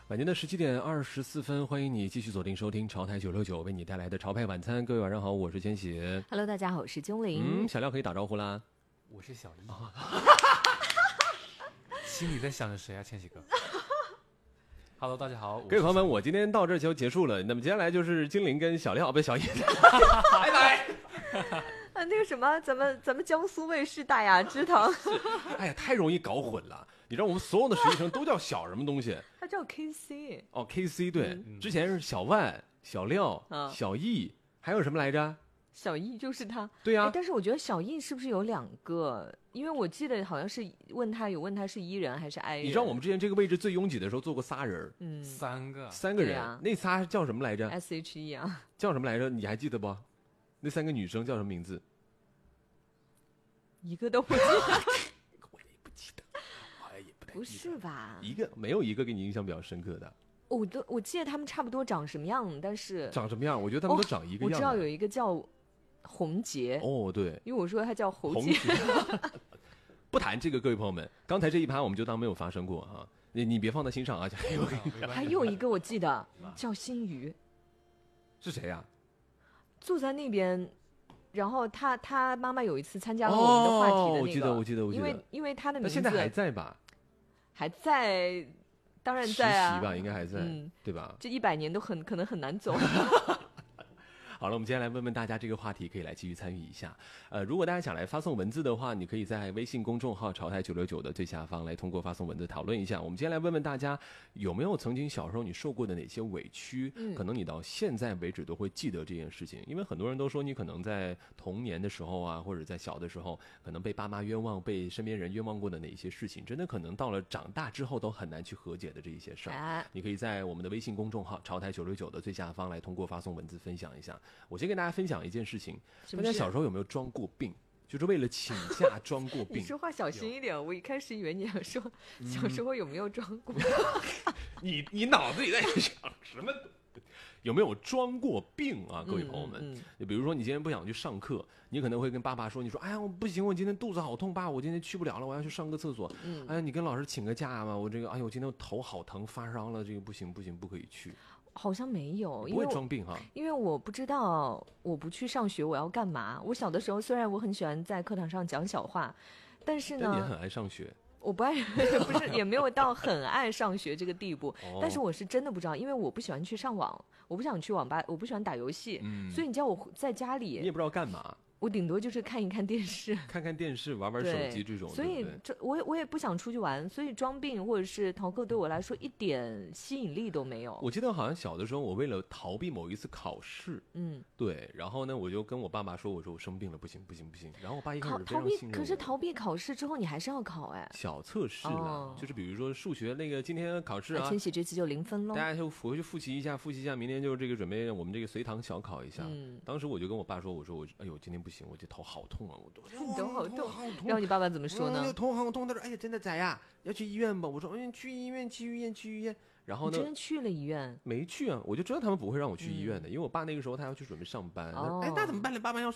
晚间的17:24，欢迎你继续锁定收听潮台969为你带来的潮派晚餐。各位晚上好，我是千玺。 Hello， 大家好，我是钟玲。 小廖可以打招呼啦。 我是小易。心里在想着谁啊，千玺哥？Hello， 大家好， 各位朋友们，我今天到这就结束了。那么接下来就是精灵跟小廖，不是小易。拜拜。 那个什么，咱们江苏卫视大雅之堂。 哎呀，太容易搞混了。你知道我们所有的实习生都叫小什么东西？ 他叫 KC。 哦 ，KC 对，之前是小万、小廖、小易，还有什么来着？ 小易就是他。 对呀、 但是我觉得小易是不是有2个？因为我记得好像是问他是 E 人还是 I 人。 你知道我们之前这个位置最拥挤的时候做过3人，3个人，那仨叫什么来着 ？SHE 啊。 叫什么来着？你还记得不？那3个女生叫什么名字？ 一个都不记得。 我也不记得，我也不太记得。 不是吧？ 没有一个给你印象比较深刻的。 我记得他们差不多长什么样，但是长什么样？我觉得他们都长一个样。 我知道有一个叫红杰。 哦，对， 因为我说他叫侯杰。 不谈这个，各位朋友们，刚才这一趴我们就当没有发生过啊，你别放在心上啊。 还有一个我记得叫新宇， 是谁呀？ 坐在那边。然后他妈妈有一次参加了我们的话题的那个， 我记得， 因为他的名字现在还在吧？ 还在，当然在啊， 实习吧，应该还在，对吧？ 这100年都可能很难走。 好了，我们接下来问问大家这个话题，可以来继续参与一下。如果大家想来发送文字的话，你可以在微信公众号潮台969的最下方来通过发送文字讨论一下。我们今天来问问大家，有没有曾经小时候你受过的哪些委屈？可能你到现在为止都会记得这件事情，因为很多人都说你可能在童年的时候啊，或者在小的时候，可能被爸妈冤枉，被身边人冤枉过的哪一些事情，真的可能到了长大之后都很难去和解的这一些事儿。你可以在我们的微信公众号潮台969的最下方来通过发送文字分享一下。我先跟大家分享一件事情，大家小时候有没有装过病？就是为了请假装过病。 你说话小心一点，我一开始以为你想说小时候有没有装过。 你脑子里在想什么？有没有装过病啊，各位朋友们？就比如说你今天不想去上课，你可能会跟爸爸说，你说哎呀我不行，我今天肚子好痛，爸，我今天去不了了，我要去上个厕所。哎呀，你跟老师请个假吧，我这个哎呦，我今天头好疼，发烧了，这个不行，不可以去。 好像没有， 不会装病哈。 因为我不知道我不去上学我要干嘛。我小的时候虽然我很喜欢在课堂上讲小话，但是呢， 但你很爱上学。 我不爱，不是也没有到很爱上学这个地步。但是我是真的不知道，因为我不喜欢去上网，我不想去网吧，我不喜欢打游戏，所以你叫我在家里， 你也不知道干嘛。 我顶多就是看一看电视， 玩手机这种。 所以我也不想出去玩，所以装病或者是逃课对我来说一点吸引力都没有。 我记得好像小的时候，我为了逃避某一次考试，对，然后呢，我就跟我爸爸说，我说我生病了，不行。然后我爸一开始非常信任我。 可是逃避考试之后，你还是要考哎。 小测试啦，就是比如说数学那个今天考试啊， 千玺这次就0分喽。 大家就回去复习一下，明天就这个准备我们这个随堂小考一下。当时我就跟我爸说，我说哎呦，今天不行，我这头好痛啊！ 你头好痛，然后你爸爸怎么说呢？ 头好痛，他说：“哎呀，真的咋呀？要去医院吧？”我说：“去医院。”然后呢？ 你真去了医院？ 没去啊，我就知道他们不会让我去医院的，因为我爸那个时候他要去准备上班。哎，那怎么办呢？爸爸要